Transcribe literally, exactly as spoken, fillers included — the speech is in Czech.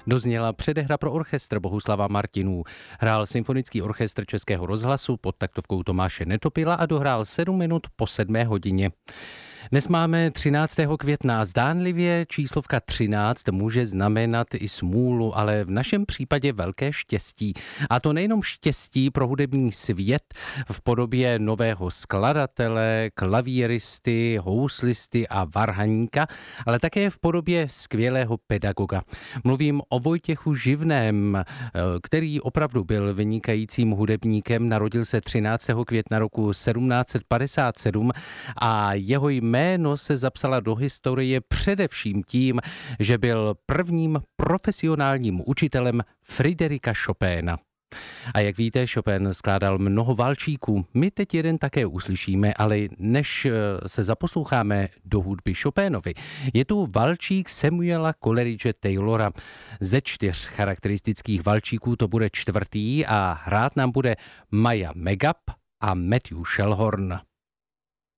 Dozněla předehra pro orchestr Bohuslava Martinů. Hrál Symfonický orchestr Českého rozhlasu pod taktovkou Tomáše Netopila a dohrál sedm minut po sedmé hodině. Dnes máme třináctého května. Zdánlivě číslovka třináct může znamenat i smůlu, ale v našem případě velké štěstí. A to nejenom štěstí pro hudební svět v podobě nového skladatele, klavíristy, houslisty a varhaníka, ale také v podobě skvělého pedagoga. Mluvím o Vojtěchu Živném, který opravdu byl vynikajícím hudebníkem. Narodil se třináctého května roku sedmnáct set padesát sedm a jeho jméno se zapsala do historie především tím, že byl prvním profesionálním učitelem Fryderika Chopina. A jak víte, Chopin skládal mnoho valčíků. My teď jeden také uslyšíme, ale než se zaposloucháme do hudby Chopinovi, je tu valčík Samuela Coleridge Taylora. Ze čtyř charakteristických valčíků to bude čtvrtý a hrát nám bude Maya Megap a Matthew Shellhorn.